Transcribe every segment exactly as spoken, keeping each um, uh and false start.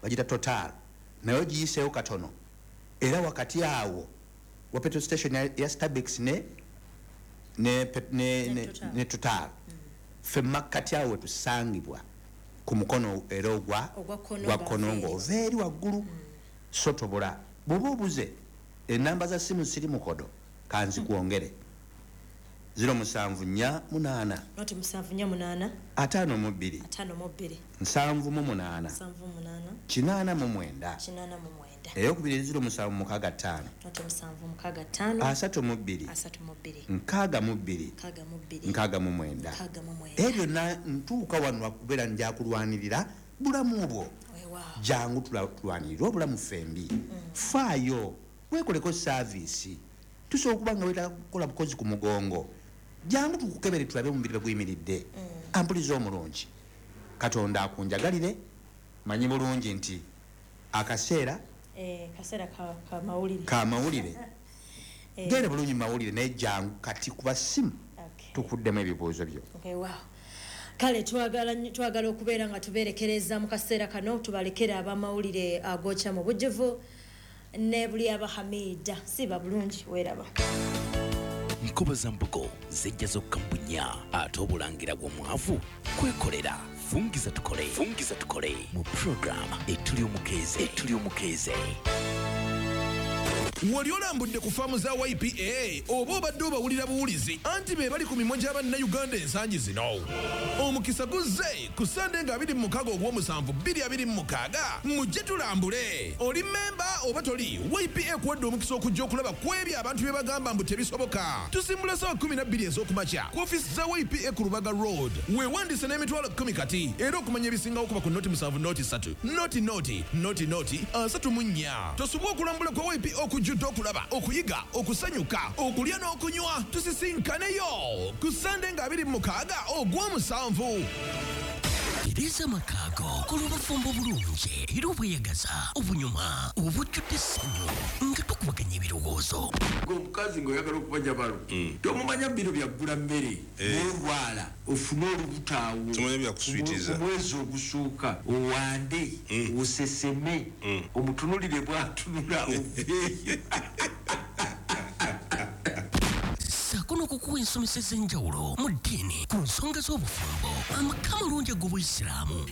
bagita Total nayo giyiseewo katono era wakati awo wa petrol station ya, ya Starbucks ne ne ne, ne, ne Total mm. fe makati awo tusangibwa ku mukono era ogwa gwa konongo very waggulu mm. so tobola bwoba obuze enamba za simu siri mukodo kanzi kuongere zero musanvu nya munana noti musanvu nya munana atano mu bbiri atano mu bbiri nsanvu mu munana nsanvu mu munana kinana mu mwenda kinana mu mwenda eyo kubiri zero musanvu mukaga ttaano noti musanvu mukaga ttaano asatu mu bbiri asatu mu bbiri nkaga mu bbiri nkaga mu bbiri nkaga mu mwenda nkaga mu mwenda ebyo na ntuuka wano akubera nja kulwanirira bulamu bwo jangu tulwanirira obulamu fembi mm. faayo wekoleko service tusobola okubanga weta kukola bukozi ku mugongo jangu tukukebere tulabe omubiri baguyimiridde mm. ampuliza omulungi Katonda akunjagalire manyi bulungi nti akaseera eh, kaseera ka, ka mawulire ka mawulire eh. Gere bulungi mawulire naye jangu kati kuba simu okay. Tukuddemu ebibuuzo byo okay, wow. Kale twagala twagala okubeera nga tuberekereza mu kaseera kano tubalekera abamawulire agocha mu bujjuvu ne buli aba Hamida siba bulungi weraba nkuba za mbugo zijja zokkambunya ate obulangira bw'omwavu kwekolera fungiza tukole fungiza tukole mu program etuli omukeze etuli omukeze wali olambudde ku faamu za Y P A oba obadde obawulira buwulizi anti be bali ku mimwa gy'abannayuganda ensangi zino omukisa guzze ku Sande nga abiri mu mukaaga ogw'omusanvu bbiri abiri mu mukaaga mujje tulambule oli memba oba toli Y P A kuwadde omukisa okujja okulaba ku ebyo abantu bye bagamba mbu tebisoboka tusimbula sawa kumi na bbiri ez'okumakya ku ofiisi za Y P A ku Lubaga Road weewandise n'emitwalo kkumi kati era okumanya ebisingawo kuba ku noti musanvu noti ssatu noti noti noti noti asatu mu nnya tosobwa okulambula kwa Y P A okujja okulaba okuyiga okusanyuka okulya n'okunywa tusisinkanayo ku Sande nga abiri mu mukaaga ogw'omusanvu Tereza Makago kulubafumbo bulungi era obweyagaza obunyuma obujjudde essanyu nga tukubaganya ebirowoozo omukazi ng'oyagala okubanja balo tomumanya bino byaggula mmere n'olwala ofune olubutaawo omwezi ogusooka owande oseseme omutunulire bwatunula oveeyo sakono kukuwa ensomesa enjawulo mu ddiini ku nsonga z'obufumbo amaka malungi ag'obuyisiraamu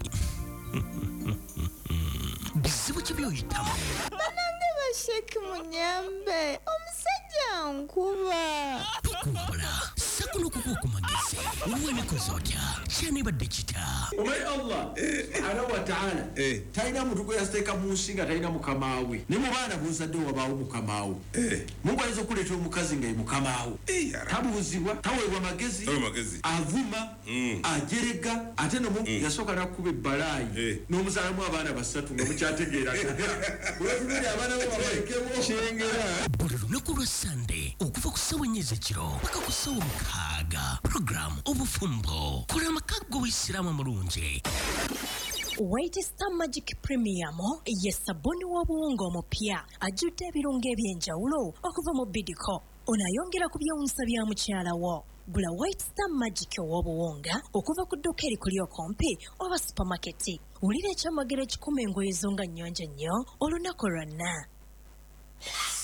bizibu ki by'oyitamu banange basheki munyambe omusajja nkuba tukumbula sakono kukuwa ku magezi oluwa emikozi otya kyanibadde kita omanyi Allah subhanahu wa ta'ala talina muntu gwe yasiteeka mu nsi nga talina mukamaawe ne mu baana b'ozadde wabaawo mukamaawe Mungu ayinza okuleeta omukazi nga ye mukamaawe tabuuzibwa taweebwa magezi avuma ajerega ate no Mungu yasooka n'akuba ebbalaayi n'omuzaalamu abaana basatu nga mukyategeeraga wetunuli abaana be babalekebo kyengera buli lunaku lwa Sande okuva ku ssawa ennya ez'ekiro paka ku ssawa mukaaga program obufumbo kola amaka g'obuyisiraamu amulungi White Star Magic Premium ye sabuni w'obuwunga omupya ajjudde ebirungo eby'enjawulo okuva mu Bidco onayongera ku byewunsa bya mukyala wo gula White Star Magic ow'obuwunga okuva ku dduuka erikuli okumpi oba supermarket wulira ekyamagero ekikuma engoye zo nga nnyonjo nnyo olunaku lwonna.